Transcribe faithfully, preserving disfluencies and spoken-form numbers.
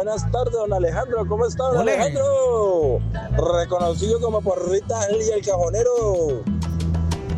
buenas tardes, don Alejandro. ¿Cómo está, don Ole. Alejandro? Reconocido como Porrita y el Cajonero.